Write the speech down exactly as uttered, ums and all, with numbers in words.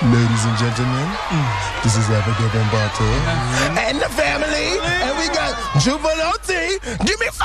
Ladies and gentlemen, this is Abigail Bambato and the family, and we got Jubilee. Give me